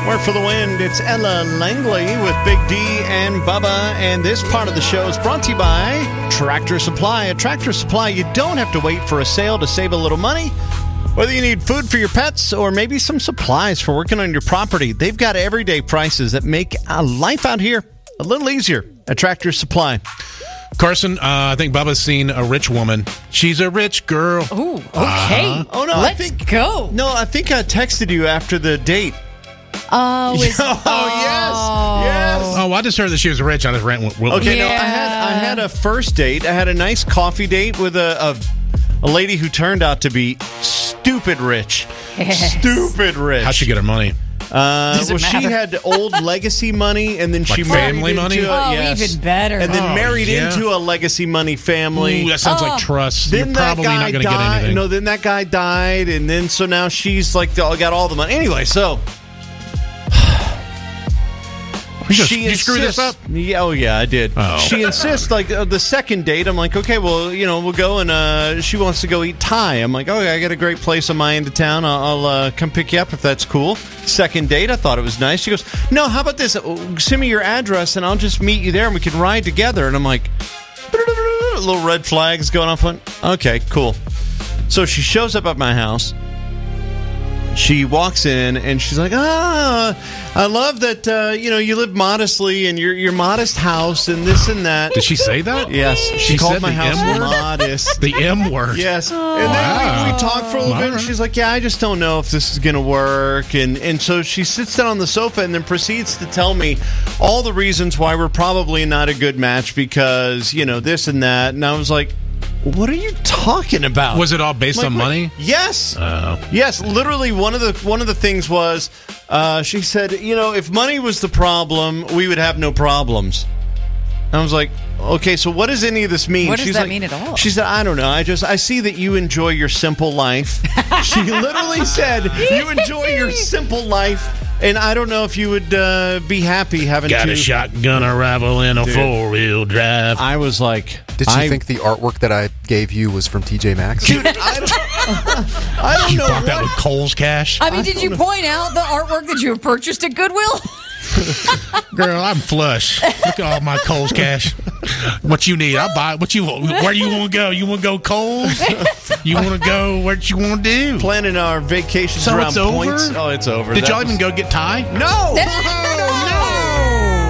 Work for the Wind. It's Ella Langley with Big D and Bubba. And this part of the show is brought to you by Tractor Supply. At Tractor Supply, you don't have to wait for a sale to save a little money. Whether you need food for your pets or maybe some supplies for working on your property, they've got everyday prices that make life out here a little easier at Tractor Supply. Carson, I think Bubba's seen a rich woman. She's a rich girl. Ooh, okay. Oh, no, Let's go. No, I think I texted you after the date. Oh, yes. Oh, I just heard that she was rich. I just ran with Okay, Yeah. no, I had a first date. I had a nice coffee date with a lady who turned out to be stupid rich. Yes. Stupid rich. How'd she get her money? Well, Doesn't she matter. had old legacy money, and then she Like married family money? into Even better. and then Oh, married yeah. into a legacy money family. Ooh, that sounds like trust. Then You're that probably guy not going to get died. anything. No, then that guy died, and then so now she's like got all the money. Anyway, so you screwed this up? Yeah, oh yeah, I did. Oh. She insists, like the second date. I'm like, okay, well, we'll go, and she wants to go eat Thai. I'm like, okay, I got a great place on my end of town. I'll come pick you up if that's cool. Second date, I thought it was nice. She goes, no, how about this? Send me your address, and I'll just meet you there, and we can ride together. And I'm like, little red flags going off. Okay, cool. So she shows up at my house. She walks in and she's like, I love that, you live modestly in your modest house and this and that. Did she say that? Yes. She called said my the house M word? modest. The M word. Yes. And then we talked for a little bit and she's like, yeah, I just don't know if this is going to work. And so she sits down on the sofa and then proceeds to tell me all the reasons why we're probably not a good match because, this and that. And I was like, what are you talking about? Was it all based on money? Yes. Yes. Literally, one of the things was, she said, if money was the problem, we would have no problems. I was like, okay, so what does any of this mean? What does She's that like, mean at all? She said, I don't know. I see that you enjoy your simple life. She literally said, you enjoy your simple life. And I don't know if you would be happy having Got to... a shotgun arrival in a four-wheel drive. I was like... Did she think the artwork that I gave you was from TJ Maxx? Dude, I don't You know bought that what- with Kohl's cash? I mean, did you point out the artwork that you have purchased at Goodwill? Girl, I'm flush. Look at all my Kohl's cash. What you need, I'll buy it. What you want? Where you want to go? You want to go Kohl's? You want to go what you want to do? Planning our vacations So around it's over? points. Oh, it's over. Did That y'all was- even go get Thai? No!